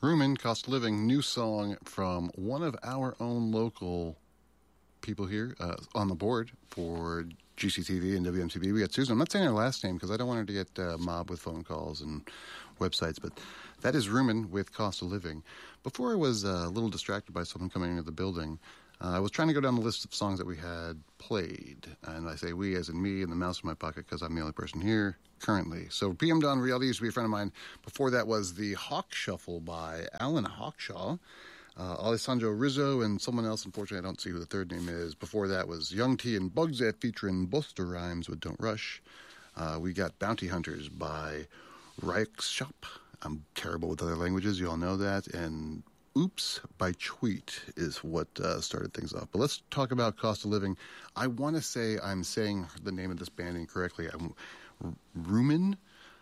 Rumen, Cost of Living, new song from one of our own local people here on the board for GCTV and WMTV. We got Susan. I'm not saying her last name because I don't want her to get mobbed with phone calls and websites, but that is Rumen with Cost of Living. Before I was a little distracted by someone coming into the building, I was trying to go down the list of songs that we had played, and I say we as in me and the mouse in my pocket because I'm the only person here currently. So PM Dawn Reality used to be a friend of mine. Before that was the Hawk Shuffle by Alan Hawkshaw, Alessandro Rizzo, and someone else. Unfortunately, I don't see who the third name is. Before that was Young T and Bugs F featuring Buster Rhymes with Don't Rush. We got Bounty Hunters by Shop. I'm terrible with other languages, you all know that. And Oops by Tweet is what started things off. But let's talk about Cost of Living. I want to say I'm saying the name of this band incorrectly. Rumen,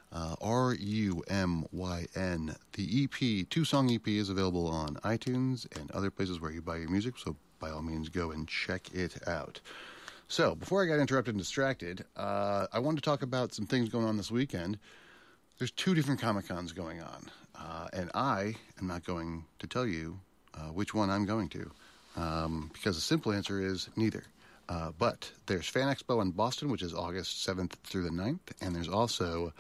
Rumyn. The EP, two-song EP, is available on iTunes and other places where you buy your music, so by all means go and check it out. So, before I got interrupted and distracted, I wanted to talk about some things going on this weekend. There's two different Comic-Cons going on, and I am not going to tell you which one I'm going to, because the simple answer is neither. But there's Fan Expo in Boston, which is August 7th through the 9th, and there's also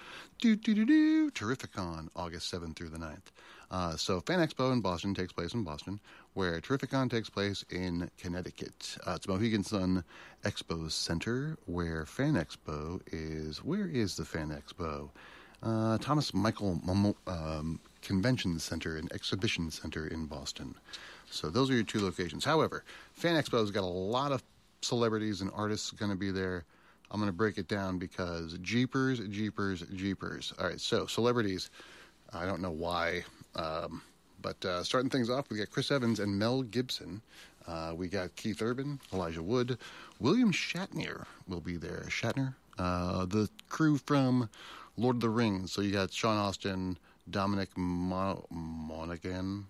Terrificon, August 7th through the 9th. So Fan Expo in Boston takes place in Boston, where Terrificon takes place in Connecticut. It's Mohegan Sun Expo Center, where Fan Expo is. Where is the Fan Expo? Thomas Michael Convention Center and Exhibition Center in Boston. So those are your two locations. However, Fan Expo's got a lot of celebrities and artists going to be there. I'm going to break it down because Jeepers. All right, so celebrities, I don't know why, but starting things off, we got Chris Evans and Mel Gibson. We got Keith Urban, Elijah Wood, William Shatner will be there. Shatner, the crew from Lord of the Rings. So you got Sean Astin, Dominic Monaghan.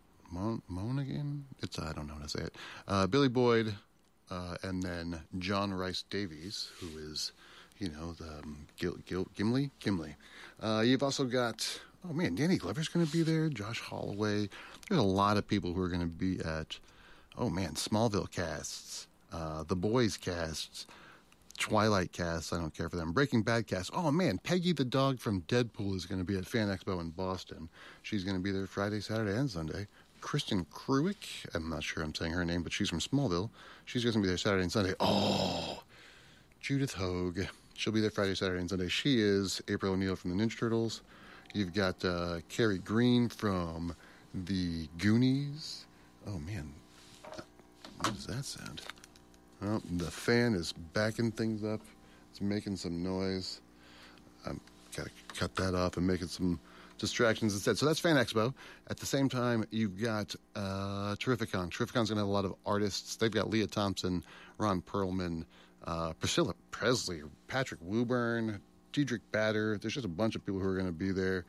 It's I don't know how to say it. Billy Boyd, and then John Rhys Davies, who is, the Gimli. You've also got, Danny Glover's going to be there. Josh Holloway. There's a lot of people who are going to be at. Smallville casts, The Boys casts. Twilight cast, I don't care for them. Breaking Bad cast. Peggy the dog from Deadpool is going to be at Fan Expo in Boston. She's going to be there Friday, Saturday, and Sunday. Kristen Kruick, I'm not sure I'm saying her name, but she's from Smallville. She's going to be there Saturday and Sunday. Judith Hogue. She'll be there Friday, Saturday, and Sunday. She is April O'Neil from the Ninja Turtles. You've got Carrie Green from the Goonies. Oh, man. What does that sound? Well, the fan is backing things up. It's making some noise. I've got to cut that off and make it some distractions instead. So that's Fan Expo. At the same time, you've got Terrificon. Terrificon's going to have a lot of artists. They've got Leah Thompson, Ron Perlman, Priscilla Presley, Patrick Wooburn, Diedrich Bader. There's just a bunch of people who are going to be there.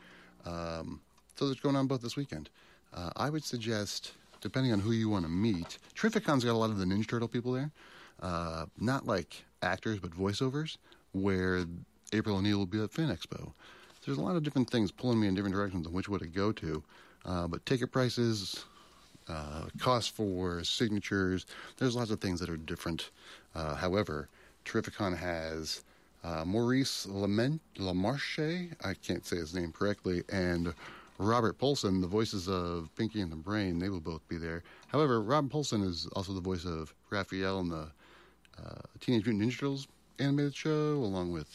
So that's going on both this weekend. I would suggest, depending on who you want to meet, Terrificon's got a lot of the Ninja Turtle people there. Not like actors, but voiceovers, where April O'Neil will be at Fan Expo. There's a lot of different things pulling me in different directions on which way to go to. But ticket prices, cost for signatures, there's lots of things that are different. However, Terrificon has Maurice LaMarche, I can't say his name correctly, and Robert Paulson, the voices of Pinky and the Brain. They will both be there. However, Rob Paulson is also the voice of Raphael in the Teenage Mutant Ninja Turtles animated show, along with,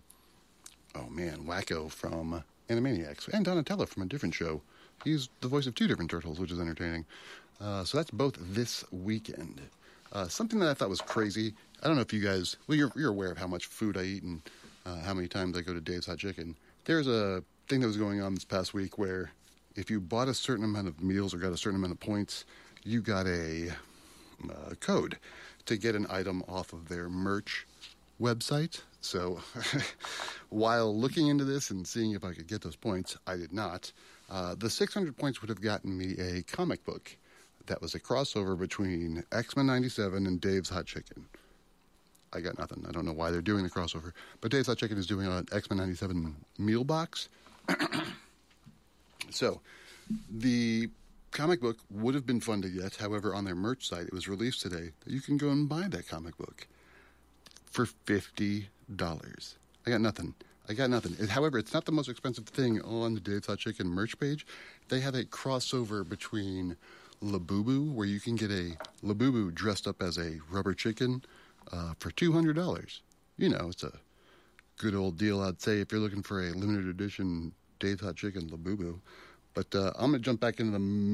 Wacko from Animaniacs, and Donatello from a different show. He's the voice of two different turtles, which is entertaining. So that's both this weekend. Something that I thought was crazy, I don't know if you guys, you're aware of how much food I eat and how many times I go to Dave's Hot Chicken. There's a thing that was going on this past week where if you bought a certain amount of meals or got a certain amount of points, you got a code to get an item off of their merch website. So while looking into this and seeing if I could get those points, I did not. The 600 points would have gotten me a comic book that was a crossover between X-Men 97 and Dave's Hot Chicken. I got nothing. I don't know why they're doing the crossover. But Dave's Hot Chicken is doing an X-Men 97 meal box. So The comic book would have been funded yet. However, on their merch site, it was released today that you can go and buy that comic book for $50. I got nothing. However, it's not the most expensive thing on the Dave's Hot Chicken merch page. They have a crossover between Labubu, where you can get a Labubu dressed up as a rubber chicken for $200. You know, it's a good old deal, I'd say, if you're looking for a limited edition Dave's Hot Chicken Labubu. But I'm going to jump back into the